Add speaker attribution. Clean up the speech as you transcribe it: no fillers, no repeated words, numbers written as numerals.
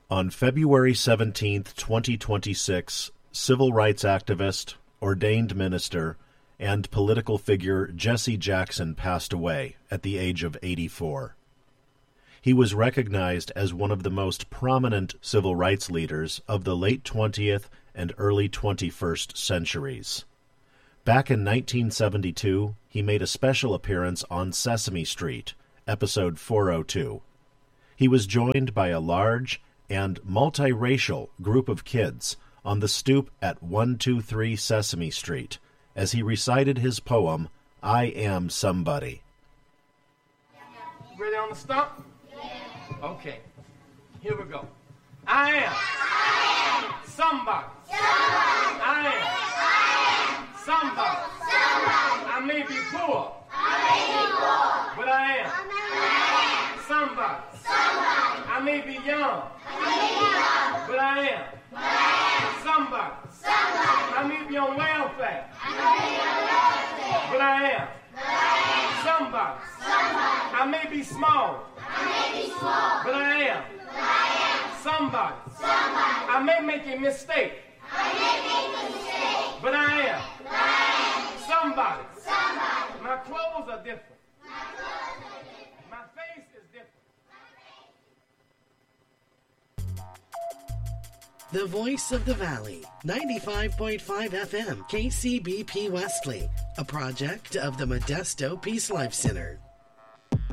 Speaker 1: On February 17, 2026, civil rights activist, ordained minister, and political figure Jesse Jackson passed away at the age of 84. He was recognized as one of the most prominent civil rights leaders of the late 20th and early 21st centuries. Back in 1972, he made a special appearance on Sesame Street, episode 402. He was joined by a large and multiracial group of kids on the stoop at 123 Sesame Street as he recited his poem, I Am Somebody.
Speaker 2: Ready on the stump? Yeah. Okay, here we go. I am somebody. I am somebody. I may be poor, but I am somebody. I may be young, but I am somebody. I may be on welfare, but I am somebody. I may be small, but I am somebody. I may make a mistake, but I am somebody. My clothes are different. My face is different.
Speaker 3: The Voice of the Valley, 95.5 FM, KCBP Wesley, a project of the Modesto Peace Life Center.